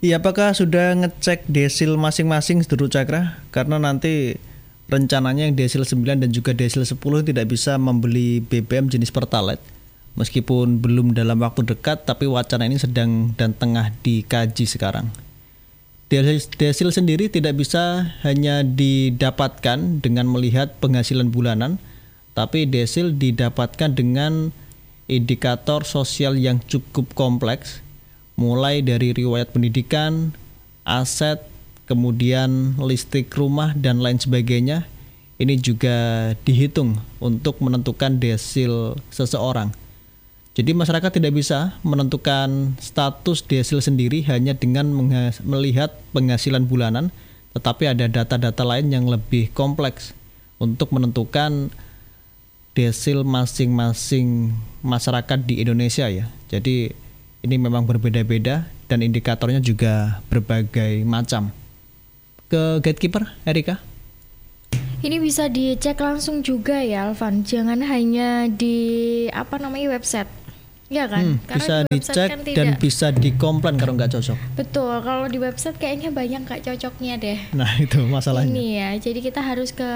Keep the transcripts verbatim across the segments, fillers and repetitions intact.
Iya, apakah sudah ngecek desil masing-masing Sedulur Cakra? Karena nanti rencananya yang desil sembilan dan juga desil sepuluh tidak bisa membeli B B M jenis Pertalite. Meskipun belum dalam waktu dekat, tapi wacana ini sedang dan tengah dikaji sekarang. Desil, desil sendiri tidak bisa hanya didapatkan dengan melihat penghasilan bulanan, tapi desil didapatkan dengan indikator sosial yang cukup kompleks, mulai dari riwayat pendidikan, aset, kemudian listrik rumah, dan lain sebagainya. Ini juga dihitung untuk menentukan desil seseorang. Jadi masyarakat tidak bisa menentukan status desil sendiri hanya dengan melihat penghasilan bulanan, tetapi ada data-data lain yang lebih kompleks untuk menentukan desil masing-masing masyarakat di Indonesia ya. Jadi ini memang berbeda-beda dan indikatornya juga berbagai macam. Ke gatekeeper, Erika? Ini bisa dicek langsung juga ya, Alvan. Jangan hanya di apa namanya website, ya kan? Hmm, bisa di dicek kan dan bisa dikomplain kalau nggak cocok. Betul. Kalau di website kayaknya banyak nggak cocoknya deh. Nah itu masalahnya. Ini ya. Jadi kita harus ke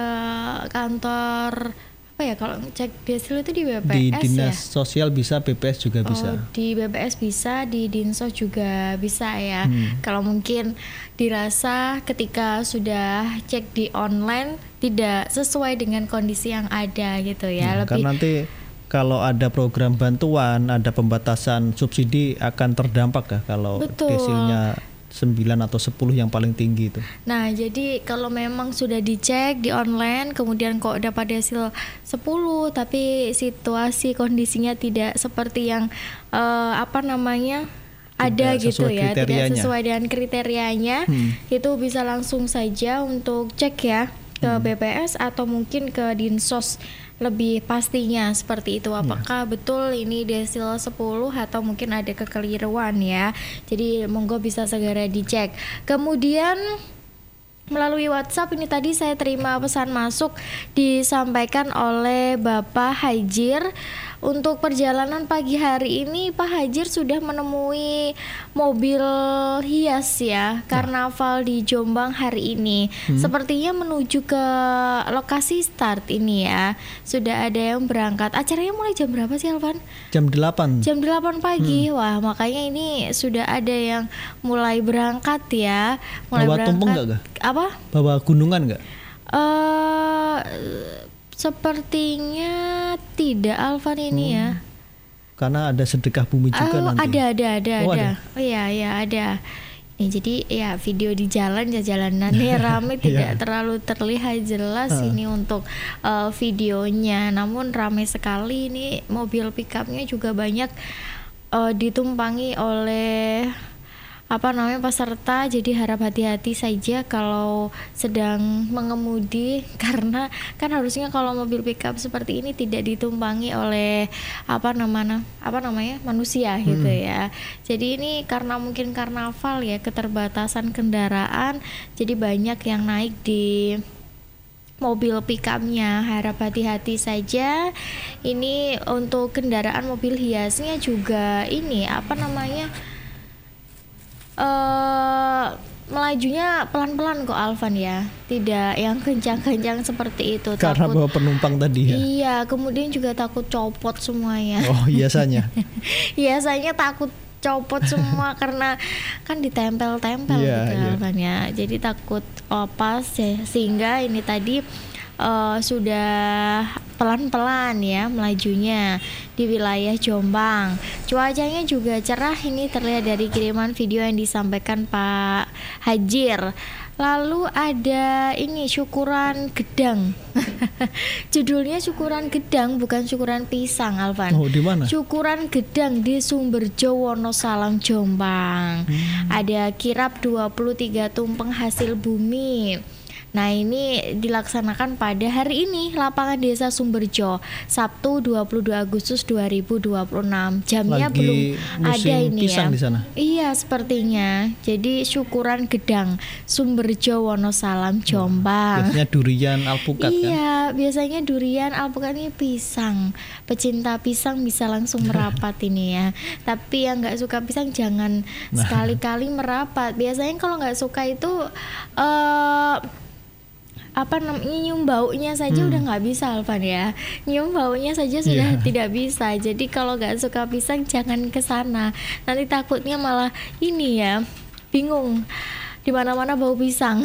kantor. Apa ya kalau cek desil itu di B P S di ya? Dinas Sosial bisa, B P S juga bisa. Oh, di B P S bisa, di Dinsos juga bisa ya. Hmm. Kalau mungkin dirasa ketika sudah cek di online tidak sesuai dengan kondisi yang ada gitu ya. Hmm, Lebih karena nanti kalau ada program bantuan, ada pembatasan subsidi akan terdampak ya kalau Betul. desilnya sembilan atau sepuluh yang paling tinggi itu. Nah, jadi kalau memang sudah dicek di online kemudian kok dapat desil sepuluh tapi situasi kondisinya tidak seperti yang uh, apa namanya ada tidak gitu ya, kriterianya. tidak sesuai dengan kriterianya, hmm. itu bisa langsung saja untuk cek ya ke hmm. B P S atau mungkin ke Dinsos lebih pastinya seperti itu, apakah ya. betul ini desil sepuluh atau mungkin ada kekeliruan ya. Jadi monggo bisa segera dicek. Kemudian melalui WhatsApp ini tadi saya terima pesan masuk disampaikan oleh Bapak Hajir. Untuk perjalanan pagi hari ini Pak Hajir sudah menemui mobil hias ya, karnaval di Jombang hari ini. Hmm. Sepertinya menuju ke lokasi start ini ya. Sudah ada yang berangkat. Acaranya mulai jam berapa sih Alvan? Jam delapan. Jam delapan pagi. Hmm. Wah, makanya ini sudah ada yang mulai berangkat ya. Mulai Bawa berangkat. tumpeng enggak? Apa? Bawa gunungan enggak? Eh uh, Sepertinya tidak Alvan ini hmm. ya. Karena ada sedekah bumi juga oh, nanti. Ada, ada, ada, oh, ada. ada. Oh iya, iya ada. Nih, jadi ya video di jalan ya jalanannya ramai tidak terlalu terlihat jelas uh. ini untuk uh, videonya. Namun ramai sekali ini mobil pickupnya juga banyak uh, ditumpangi oleh apa namanya peserta, jadi harap hati-hati saja kalau sedang mengemudi karena kan harusnya kalau mobil pickup seperti ini tidak ditumpangi oleh apa namanya apa namanya manusia hmm. gitu ya. Jadi ini karena mungkin karnaval ya, keterbatasan kendaraan, jadi banyak yang naik di mobil pickupnya. Harap hati-hati saja. Ini untuk kendaraan mobil hiasnya juga ini apa namanya Uh, melajunya pelan-pelan kok Alvan ya, tidak yang kencang-kencang seperti itu. Karena takut, bawa penumpang tadi ya. Iya, kemudian juga takut copot semuanya. Oh biasanya. Biasanya takut copot semua karena kan ditempel-tempel yeah, gitu yeah. Alvan ya. Jadi takut opas ya, sehingga ini tadi uh, sudah pelan-pelan ya melajunya di wilayah Jombang. Cuacanya juga cerah, ini terlihat dari kiriman video yang disampaikan Pak Hajir. Lalu ada ini syukuran gedang. Judulnya syukuran gedang, bukan syukuran pisang Alvan. Oh, di mana? Syukuran gedang di Sumberjo, Wonosalam, Jombang. Hmm. Ada kirap dua puluh tiga tumpeng hasil bumi. Nah, ini dilaksanakan pada hari ini Lapangan Desa Sumberjo, Sabtu dua puluh dua Agustus dua ribu dua puluh enam. Jamnya Lagi belum musim ada ini pisang ya. di sana. Iya, sepertinya. Jadi syukuran gedang Sumberjo Wonosalam Jombang. Biasanya durian alpukat kan? Iya, biasanya durian alpukat ini pisang. Pecinta pisang bisa langsung merapat ini ya. Tapi yang nggak suka pisang jangan Nah. sekali-kali merapat. Biasanya kalau nggak suka itu eh apa namanya, nyium baunya saja Hmm. udah nggak bisa, Alvan ya. Nyium baunya saja sudah Iya. tidak bisa. Jadi kalau nggak suka pisang jangan ke sana. Nanti takutnya malah ini ya, bingung. Di mana-mana bau pisang.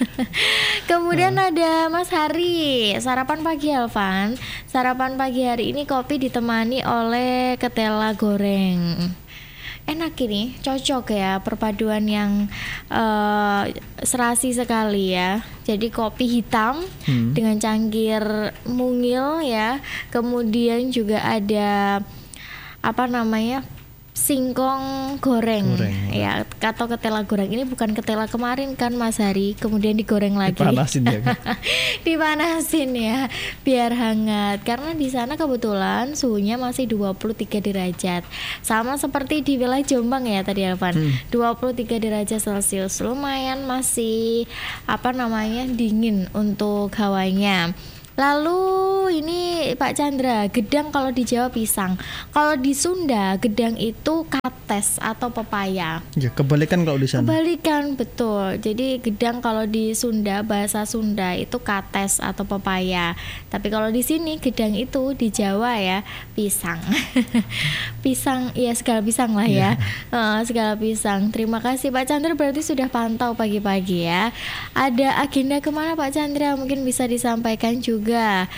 Kemudian Hmm. ada Mas Hari, sarapan pagi Alvan. Sarapan pagi hari ini kopi ditemani oleh ketela goreng. Enak ini, cocok ya, perpaduan yang uh, serasi sekali ya. Jadi kopi hitam Hmm. dengan cangkir mungil ya. Kemudian juga ada apa namanya, singkong goreng, Goreng. ya, atau ketela goreng. Ini bukan ketela kemarin kan Mas Hari, kemudian digoreng lagi. Dipanasin ya kan? Dipanasin ya, biar hangat. Karena di sana kebetulan suhunya masih dua puluh tiga derajat. Sama seperti di wilayah Jombang ya tadi Alvan. Hmm. dua puluh tiga derajat Celcius. Lumayan masih apa namanya, dingin untuk hawanya. Lalu ini Pak Chandra, gedang kalau di Jawa pisang. Kalau di Sunda gedang itu kates atau pepaya. Ya, kebalikan kalau di sana. Kebalikan, betul. Jadi gedang kalau di Sunda, bahasa Sunda itu kates atau pepaya. Tapi kalau di sini gedang itu di Jawa ya pisang. Pisang, ya segala pisang lah ya. Eh, segala pisang. Terima kasih Pak Chandra, berarti sudah pantau pagi-pagi ya. Ada agenda kemana Pak Chandra? Mungkin bisa disampaikan juga.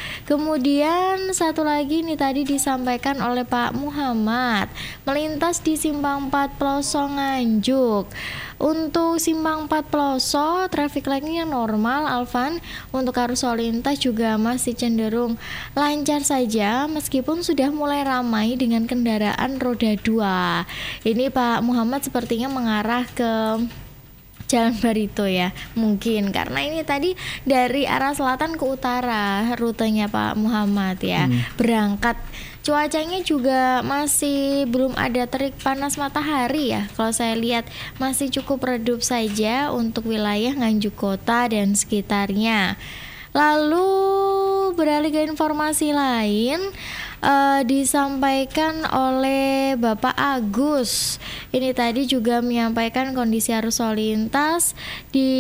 Kemudian satu lagi nih tadi disampaikan oleh Pak Muhammad, melintas di Simpang empat Ploso Nganjuk. Untuk Simpang empat Ploso traffic light-nya normal Alvan. Untuk arus lalu lintas juga masih cenderung lancar saja, meskipun sudah mulai ramai dengan kendaraan roda dua. Ini Pak Muhammad sepertinya mengarah ke Jalan Barito ya, mungkin karena ini tadi dari arah selatan ke utara rutenya Pak Muhammad ya. Hmm. Berangkat, cuacanya juga masih belum ada terik panas matahari ya. Kalau saya lihat masih cukup redup saja untuk wilayah Nganjuk Kota dan sekitarnya. Lalu beralih ke informasi lain, uh, disampaikan oleh Bapak Agus. Ini tadi juga menyampaikan kondisi arus lalu lintas di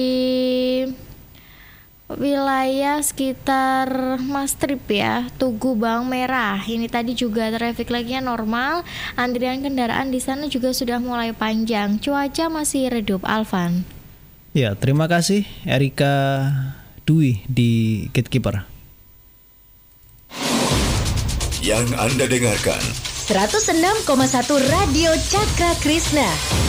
wilayah sekitar Mastrip ya, Tugu Bawang Merah. Ini tadi juga traffic light-nya normal, antrian kendaraan di sana juga sudah mulai panjang. Cuaca masih redup, Alvan. Ya, terima kasih Erika Dwi di Gatekeeper. Yang Anda dengarkan seratus enam koma satu Radio Cakra Krishna.